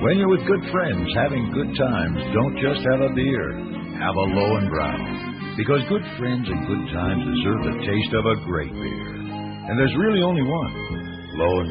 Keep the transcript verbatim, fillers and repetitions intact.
When you're with good friends having good times, don't just have a beer. Have a Low and Brown. Because good friends and good times deserve the taste of a great beer. And there's really only one. Low and